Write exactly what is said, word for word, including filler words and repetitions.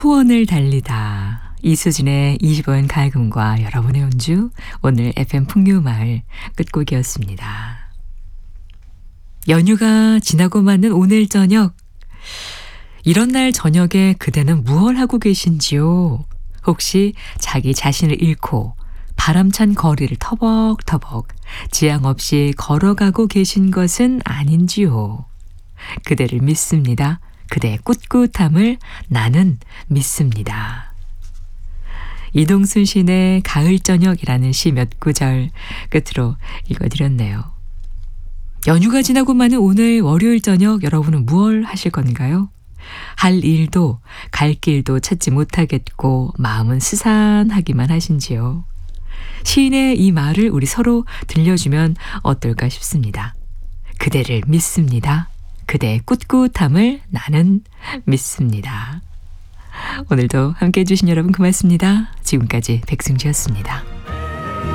후원을 달리다. 이수진의 이십 원 가야금과 여러분의 연주, 오늘 에프엠 풍류마을 끝곡이었습니다. 연휴가 지나고 맞는 오늘 저녁, 이런 날 저녁에 그대는 무얼 하고 계신지요? 혹시 자기 자신을 잃고 바람찬 거리를 터벅터벅 지양 없이 걸어가고 계신 것은 아닌지요? 그대를 믿습니다. 그대의 꿋꿋함을 나는 믿습니다. 이동순 시인의 가을 저녁이라는 시 몇 구절 끝으로 읽어드렸네요. 연휴가 지나고 마는 오늘 월요일 저녁, 여러분은 무얼 하실 건가요? 할 일도 갈 길도 찾지 못하겠고 마음은 스산하기만 하신지요? 시인의 이 말을 우리 서로 들려주면 어떨까 싶습니다. 그대를 믿습니다. 그대의 꿋꿋함을 나는 믿습니다. 오늘도 함께해 주신 여러분 고맙습니다. 지금까지 백승주였습니다.